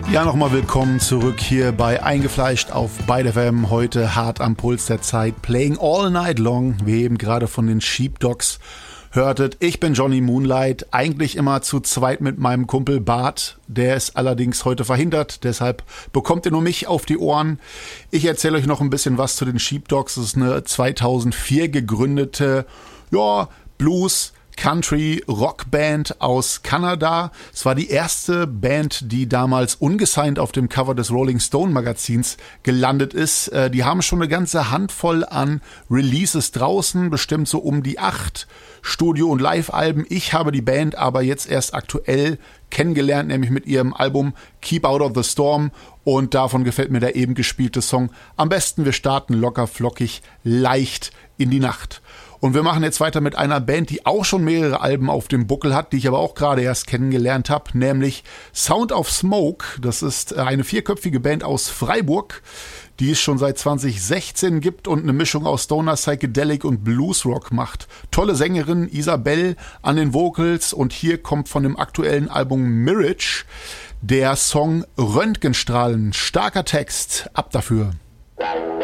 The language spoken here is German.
Ja, nochmal willkommen zurück hier bei Eingefleischt auf Byte FM. Heute hart am Puls der Zeit. Playing all night long. Wir eben gerade von den Sheepdogs hörtet. Ich bin Johnny Moonlight. Eigentlich immer zu zweit mit meinem Kumpel Bart. Der ist allerdings heute verhindert. Deshalb bekommt ihr nur mich auf die Ohren. Ich erzähle euch noch ein bisschen was zu den Sheepdogs. Das ist eine 2004 gegründete, Blues, Country Rockband aus Kanada. Es war die erste Band, die damals ungesigned auf dem Cover des Rolling Stone Magazins gelandet ist. Die haben schon eine ganze Handvoll an Releases draußen, bestimmt so um die 8 Studio- und Live-Alben. Ich habe die Band aber jetzt erst aktuell kennengelernt, nämlich mit ihrem Album Keep Out of the Storm, und davon gefällt mir der eben gespielte Song am besten. Wir starten locker flockig leicht in die Nacht. Und wir machen jetzt weiter mit einer Band, die auch schon mehrere Alben auf dem Buckel hat, die ich aber auch gerade erst kennengelernt habe, nämlich Sound of Smoke. Das ist eine 4-köpfige Band aus Freiburg, die es schon seit 2016 gibt und eine Mischung aus Stoner, Psychedelic und Bluesrock macht. Tolle Sängerin Isabelle an den Vocals, und hier kommt von dem aktuellen Album Mirage der Song Röntgenstrahlen. Starker Text, ab dafür.